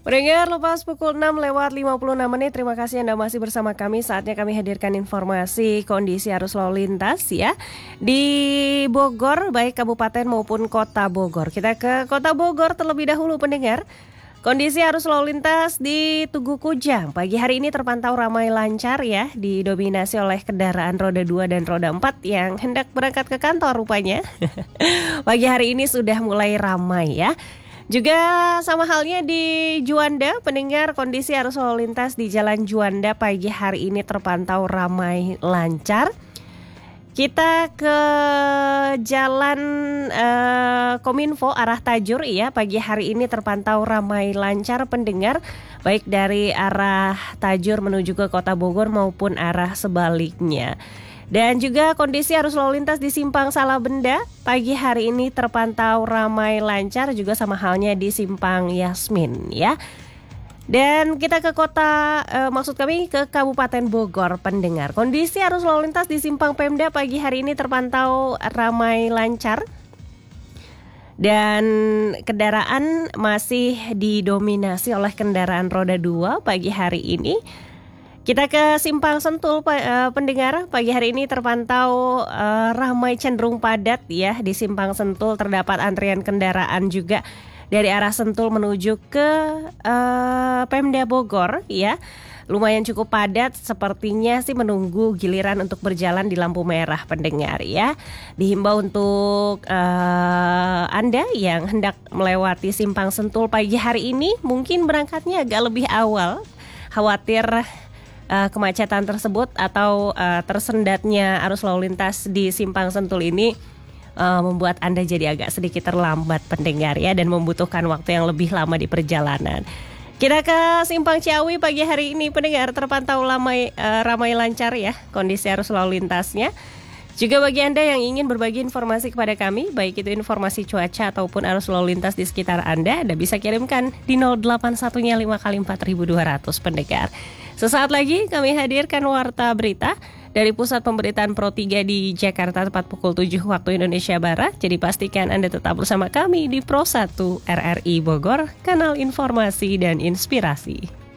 Pendengar, lepas pukul 6 lewat 56 menit, terima kasih Anda masih bersama kami. Saatnya kami hadirkan informasi kondisi arus lalu lintas ya di Bogor, baik kabupaten maupun kota Bogor. Kita ke kota Bogor terlebih dahulu pendengar. Kondisi arus lalu lintas di Tugu Kujang pagi hari ini terpantau ramai lancar ya, didominasi oleh kendaraan roda 2 dan roda 4 yang hendak berangkat ke kantor rupanya. Pagi hari ini sudah mulai ramai ya. Juga sama halnya di Juanda, pendengar, kondisi arus lalu lintas di Jalan Juanda pagi hari ini terpantau ramai lancar. Kita ke Jalan Kominfo arah Tajur ya, pagi hari ini terpantau ramai lancar pendengar, baik dari arah Tajur menuju ke Kota Bogor maupun arah sebaliknya. Dan juga kondisi arus lalu lintas di Simpang Salabenda pagi hari ini terpantau ramai lancar, juga sama halnya di Simpang Yasmin ya. Dan kita ke maksud kami ke Kabupaten Bogor pendengar. Kondisi arus lalu lintas di Simpang Pemda pagi hari ini terpantau ramai lancar. Dan kendaraan masih didominasi oleh kendaraan roda 2 pagi hari ini. Kita ke Simpang Sentul pendengar, pagi hari ini terpantau ramai cenderung padat ya. Di Simpang Sentul terdapat antrian kendaraan juga dari arah Sentul menuju ke Pemda Bogor ya. Lumayan cukup padat, sepertinya sih menunggu giliran untuk berjalan di lampu merah pendengar ya. Dihimbau untuk Anda yang hendak melewati Simpang Sentul pagi hari ini mungkin berangkatnya agak lebih awal, khawatir kemacetan tersebut atau tersendatnya arus lalu lintas di Simpang Sentul ini membuat Anda jadi agak sedikit terlambat pendengar ya, dan membutuhkan waktu yang lebih lama di perjalanan. Kita ke Simpang Ciawi pagi hari ini pendengar terpantau ramai lancar ya kondisi arus lalu lintasnya. Juga bagi Anda yang ingin berbagi informasi kepada kami, baik itu informasi cuaca ataupun arus lalu lintas di sekitar Anda bisa kirimkan di 081-nya 5x4200 pendengar. Sesaat lagi kami hadirkan Warta Berita dari Pusat Pemberitaan Pro 3 di Jakarta tepat pukul 7 waktu Indonesia Barat. Jadi pastikan Anda tetap bersama kami di Pro 1 RRI Bogor, kanal informasi dan inspirasi.